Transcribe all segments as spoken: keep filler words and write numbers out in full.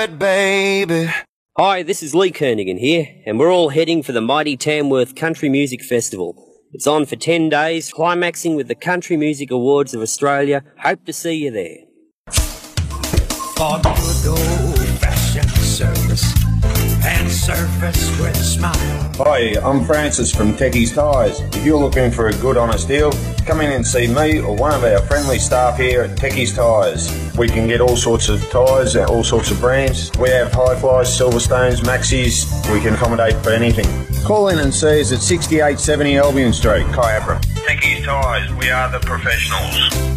it, baby. Hi, this is Lee Kernaghan here, and we're all heading for the mighty Tamworth Country Music Festival. It's on for ten days, climaxing with the Country Music Awards of Australia. Hope to see you there. For good old-fashioned service and service with a smile. Hi, I'm Francis from Techie's Tyres. If you're looking for a good honest deal, come in and see me or one of our friendly staff here at Techie's Tyres. We can get all sorts of tyres and all sorts of brands. We have Hi-Flies, Silverstones, Maxis. We can accommodate for anything. Call in and see us at sixty-eight seventy Albion Street, Kyabra. Techie's Tyres, we are the professionals.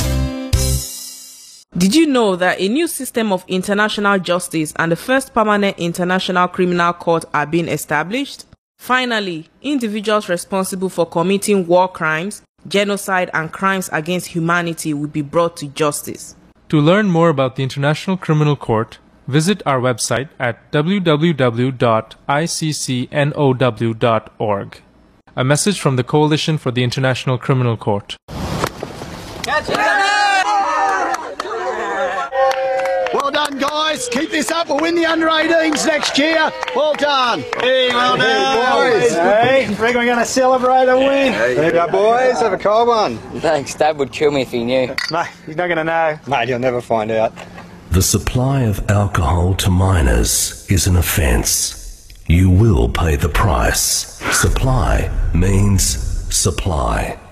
Did you know that a new system of international justice and the first permanent international criminal court are being established? Finally, individuals responsible for committing war crimes, genocide and crimes against humanity will be brought to justice. To learn more about the International Criminal Court, visit our website at w w w dot i c c n o w dot org. A message from the Coalition for the International Criminal Court. Well done, guys. Keep this up. We'll win the under eighteens next year. Well done. Hey, well done. Hey, boys. Hey, reckon we're going to celebrate a win. Hey, there you go, boys. Have a cold one. Thanks. Dad would kill me if he knew. Mate, he's not going to know. Mate, you'll never find out. The supply of alcohol to minors is an offence. You will pay the price. Supply means supply.